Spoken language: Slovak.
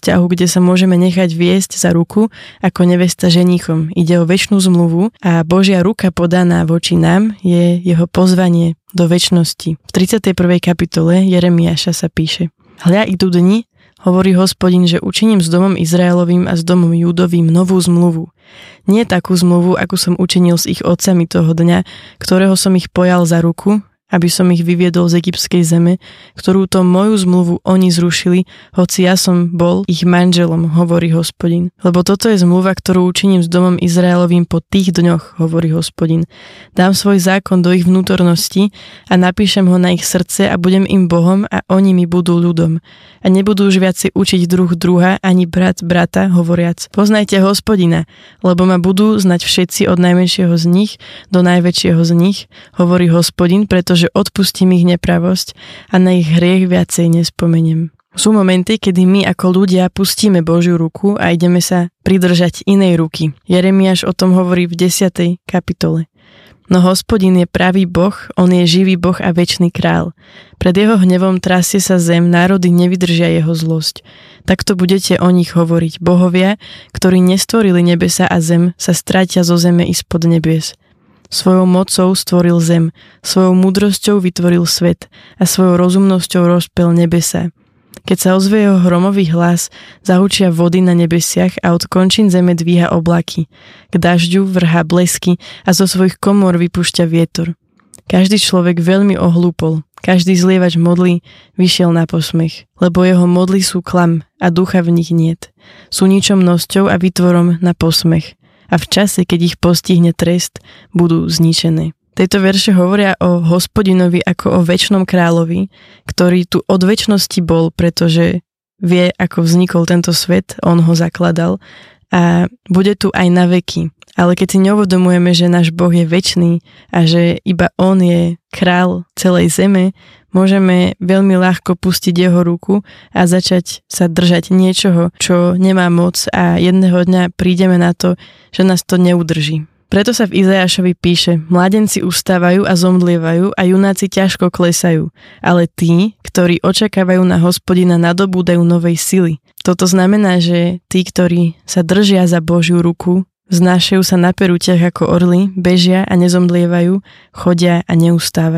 vzťahu, kde sa môžeme nechať viesť za ruku ako nevesta ženíchom. Ide o večnú zmluvu a Božia ruka podaná voči nám je jeho pozvanie do večnosti. V 31. kapitole Jeremiáša sa píše: Hľa, idú dni, hovorí Hospodin, že učiním s domom Izraelovým a s domom Júdovým novú zmluvu. Nie takú zmluvu, akú som učinil s ich otcami toho dňa, ktorého som ich pojal za ruku, aby som ich vyviedol z egyptskej zeme, ktorú to moju zmluvu oni zrušili, hoci ja som bol ich manželom, hovorí Hospodin. Lebo toto je zmluva, ktorú učiním s domom Izraelovým po tých dňoch, hovorí Hospodin. Dám svoj zákon do ich vnútornosti a napíšem ho na ich srdce a budem im Bohom a oni mi budú ľudom. A nebudú už viac učiť druh druha ani brat brata, hovoriac: Poznajte Hospodina, lebo ma budú znať všetci od najmenšieho z nich do najväčšieho z nich, hovorí Hospodin, pretože odpustím ich nepravosť a na ich hriech viacej nespomeniem. Sú momenty, kedy my ako ľudia pustíme Božiu ruku a ideme sa pridržať inej ruky. Jeremiáš o tom hovorí v 10. kapitole. No Hospodin je pravý Boh, on je živý Boh a večný král. Pred jeho hnevom trasie sa zem, národy nevydržia jeho zlosť. Takto budete o nich hovoriť. Bohovia, ktorí nestvorili nebesa a zem, sa stratia zo zeme ispod nebies. Svojou mocou stvoril zem, svojou múdrosťou vytvoril svet a svojou rozumnosťou rozpel nebesa. Keď sa ozve jeho hromový hlas, zahučia vody na nebesiach a od končín zeme dvíha oblaky. K dažďu vrhá blesky a zo svojich komôr vypúšťa vietor. Každý človek veľmi ohlúpol, každý zlievač modlí vyšiel na posmech, lebo jeho modly sú klam a ducha v nich niet. Sú ničomnosťou a vytvorom na posmech. A v čase, keď ich postihne trest, budú zničené. Tieto verše hovoria o Hospodinovi ako o večnom kráľovi, ktorý tu od večnosti bol, pretože vie, ako vznikol tento svet, on ho zakladal a bude tu aj na veky. Ale keď si neuvedomujeme, že náš Boh je večný a že iba on je král celej zeme, môžeme veľmi ľahko pustiť jeho ruku a začať sa držať niečoho, čo nemá moc a jedného dňa prídeme na to, že nás to neudrží. Preto sa v Izaiášovi píše: Mládenci ustávajú a zomdlievajú a junáci ťažko klesajú, ale tí, ktorí očakávajú na Hospodina, nadobúdajú novej sily. Toto znamená, že tí, ktorí sa držia za Božiu ruku, vznášajú sa na perúťach ako orly, bežia a nezomdlievajú, chodia a neustávajú.